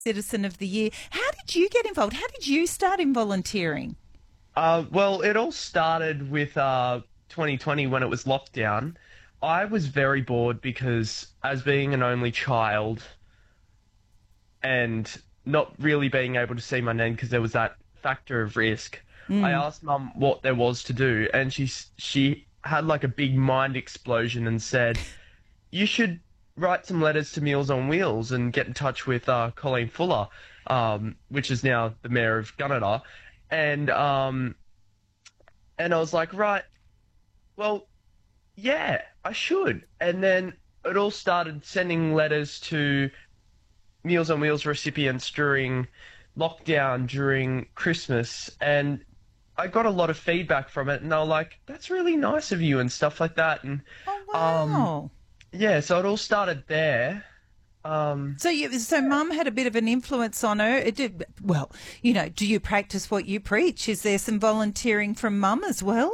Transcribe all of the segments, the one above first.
Citizen of the Year. How did you get involved? How did you start in volunteering? Well, it all started with 2020 when it was lockdown. I was very bored because, as being an only child and not really being able to see my nan because there was that factor of risk, I asked Mum what there was to do, and she had like a big mind explosion and said, "You should write some letters to Meals on Wheels and get in touch with Colleen Fuller, which is now the mayor of Gunnedah." And and I was like, right, well, yeah, I should. And then it all started sending letters to Meals on Wheels recipients during lockdown, during Christmas, and I got a lot of feedback from it, and they were like, "That's really nice of you," and stuff like that. And Oh, um, wow. yeah, so it all started there. So Mum had a bit of an influence on her. It did, well, do you practice what you preach? Is there some volunteering from Mum as well?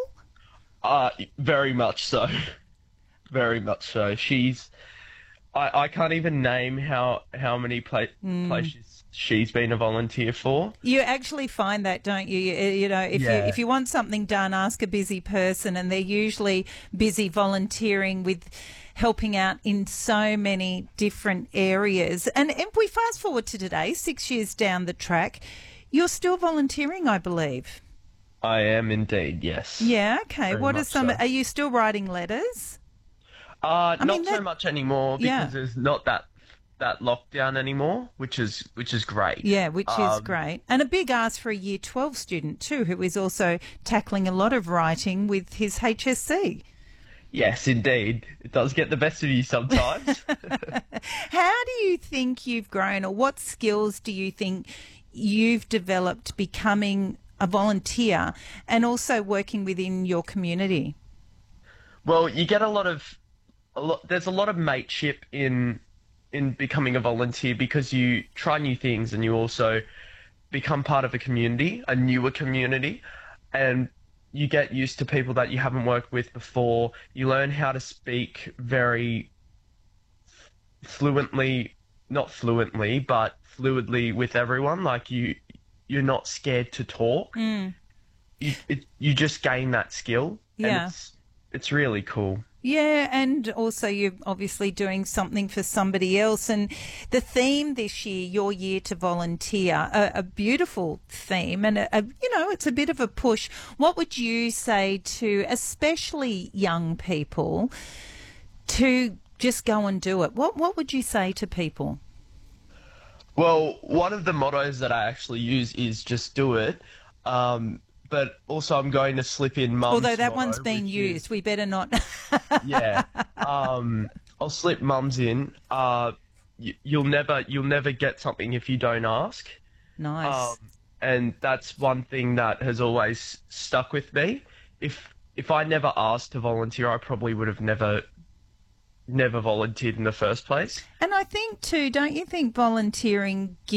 Very much so, very much so. I can't even name how many places she's been a volunteer for. You actually find that, don't you? If you Yeah. if you want something done, ask a busy person, and they're usually busy volunteering with helping out in so many different areas. And if we fast forward to today, 6 years down the track, you're still volunteering, I believe. I am indeed, yes. Yeah. Okay. Very What are much some? so. Are you still writing letters? Not so that. much anymore Yeah. because there's not that lockdown anymore, which is great. Yeah, which is great. And a big ask for a Year 12 student too, who is also tackling a lot of writing with his HSC. Yes, indeed. It does get the best of you sometimes. How do you think you've grown, or what skills do you think you've developed becoming a volunteer and also working within your community? Well, you get there's a lot of mateship in becoming a volunteer because you try new things and you also become part of a community, a newer community, and you get used to people that you haven't worked with before. You learn how to speak very fluently, not fluently, but fluidly with everyone. Like you're not scared to talk. You just gain that skill, Yeah. and it's really cool. Yeah, and also you're obviously doing something for somebody else. And the theme this year, Your Year to Volunteer, a beautiful theme, and it's a bit of a push. What would you say to especially young people to just go and do it? What would you say to people? Well, one of the mottos that I actually use is just do it. But also I'm going to slip in mum's Although that motto, one's been which used, we better not. yeah. I'll slip mum's in. You'll never get something if you don't ask. Nice. And that's one thing that has always stuck with me. If I never asked to volunteer, I probably would have never volunteered in the first place. And I think too, don't you think volunteering